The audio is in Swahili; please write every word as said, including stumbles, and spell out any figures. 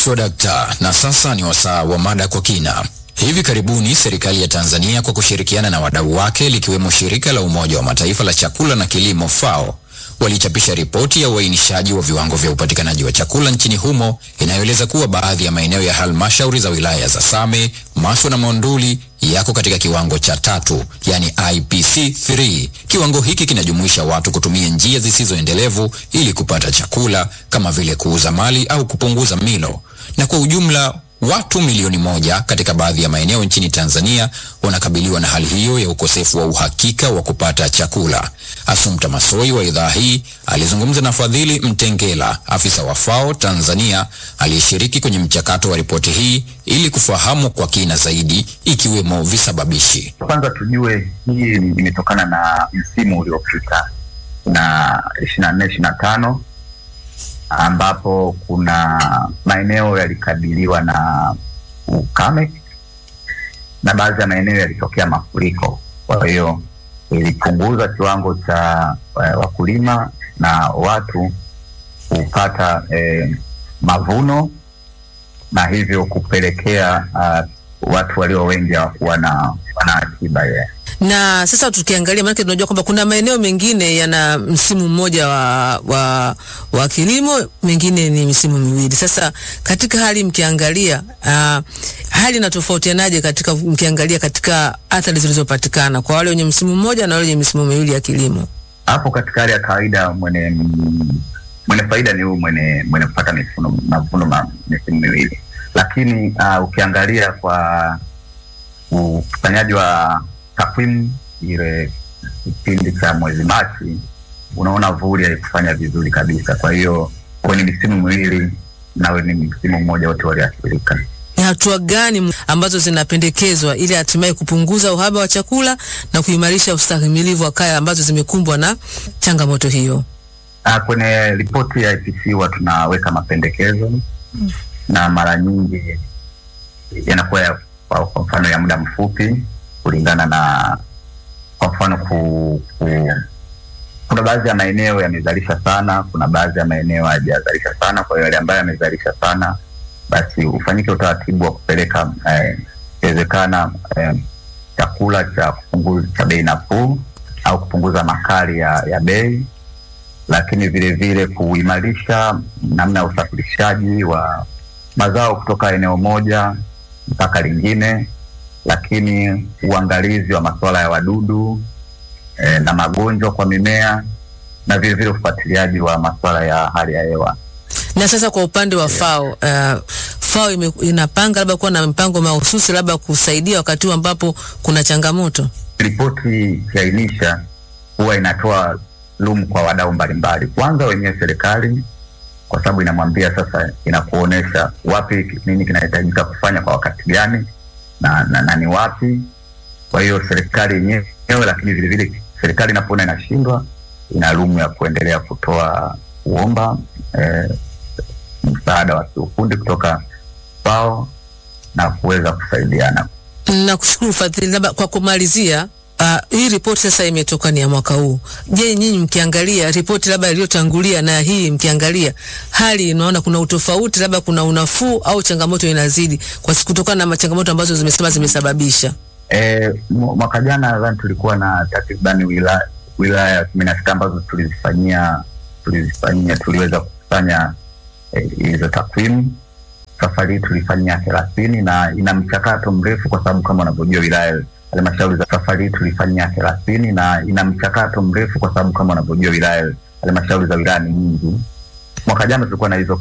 Swadakta, na sasa ni wasaa wa mada kwa kina. Hivi karibuni serikali ya Tanzania kwa kushirikiana na wadau wake likiwemo shirika la Umoja wa Mataifa la chakula na kilimo FAO walichapisha ripoti ya uainishaji wa viwango vya upatikanaji wa chakula nchini humo inayoeleza kuwa baadhi ya maeneo ya halmashauri za wilaya za Same, Maswa na Monduli yako katika kiwango cha tatu, yani I P C tatu. Kiwango hiki kinajumuisha watu kutumia njia zisizoendelevu ili kupata chakula kama vile kuuza mali au kupunguza milo, na kwa ujumla watu milioni moja katika baadhi ya maeneo nchini Tanzania wanakabiliwa na hali hiyo ya ukosefu wa uhakika wa kupata chakula. Assumpta Massoi wa idhaa hii alizungumza na Fadhili Mtengela, afisa wa FAO Tanzania aliyeshiriki kwenye mchakato wa ripoti hii ili kufahamu kwa kina zaidi ikiwemo visababishi. Kwanza tujue hii imetokana na msimu uliopita na ishirini na nne ishirini na tano ambapo kuna maeneo yalikabiliwa na ukame na baadhi ya maeneo yalitokea mafuriko. Kwa hiyo ilipunguza kiwango cha uh, wakulima na watu kupata eh, mavuno, na hivyo kupelekea uh, watu walio wengi hawakuwa na wana akiba ya. Na sasa tukiangalia, maana tunajua kwamba kuna maeneo mengine yana msimu mmoja wa wa, wa kilimo, mengine ni msimu miwili. Sasa katika hali mkiangalia uh, hali inatofautianaje katika mkiangalia katika athari zilizopatikana kwa wale wenye msimu mmoja na wale wenye misimu miwili ya kilimo? Hapo katika hali ya kawaida mwenye mwenye faida ni huyu mwenye mwenye kupata misimu mavuno ma misimu miwili. Lakini uh, ukiangalia kwa ukusanyaji wa takwimu ile kipindi cha mwezi Machi, unaona vuli haikufanya vizuri kabisa. Kwa hiyo kwenye misimu miwili na wenye misimu mmoja wote waliathirika. Ni hatua gani ambazo zinapendekezwa ili hatimaye kupunguza uhaba wa chakula na kuimarisha ustahimilivu wa kaya ambazo zimekumbwa na changamoto hiyo? Ah, kwenye ripoti ya I P C huwa tunaweka mapendekezo mm. na mara nyingi yanakuwa ya, kwa mfano ya muda mfupi kulingana na kwa mfano ku, ku kuna baadhi ya maeneo yamezalisha sana, kuna baadhi ya maeneo hayajazalisha sana. Kwa hiyo yale ambayo yamezalisha sana basi ufanyike utaratibu wa kupeleka inawezekana eh, eh, chakula cha kupunguza cha bei nafuu au kupunguza makali ya, ya bei, lakini vile vile kuimarisha namna ya usafirishaji wa mazao kutoka eneo moja mpaka lingine, lakini uangalizi wa masuala ya wadudu eh, na magonjwa kwa mimea, na vile vile ufuatiliaji wa masuala ya hali ya hewa. Na sasa kwa upande wa FAO, uh, FAO ime, inapanga labda kuwa na mpango mahususi labda kusaidia wakati ambapo kuna changamoto? Ripoti kiainisha huwa inatoa lumu kwa wadau mbalimbali. Kwanza wenyewe serikali, kwa sababu inamwambia sasa, inakuonesha wapi nini kinahitajika kufanya kwa wakati gani na, na, na ni wapi. Kwa hiyo serikali yenyewe, lakini vile vile serikali inapoona inashindwa, ina lumu ya kuendelea kutoa uomba eh, msaada wa kiufundi kutoka FAO na kuweza kusaidiana. Na kushukuru Fadhili. Labda kwa kumalizia, uh, hii ripoti sasa imetoka ni ya mwaka huu. Je, nyinyi mkiangalia ripoti labda iliyotangulia na hii mkiangalia, hali unaona kuna utofauti, labda kuna unafuu au changamoto inazidi kwa kutokana na changamoto ambazo zimesema zimesababisha? Eh, mwaka jana nadhani tulikuwa na takriban wilaya wilaya kumi na sita ambazo tulizifanyia tulizifanyia tuliweza kufanya hizo eh, takwimu. Safari tulifanyia thelathini na ina mchakato mrefu, kwa sababu kama unavyojua wilaya halmashauri za safari tulifanyia thelathini na ina mchakato mrefu, kwa sababu kama unavyojua wilaya halmashauri za wilaya ni nyingi. Mwaka jana tulikuwa na hizo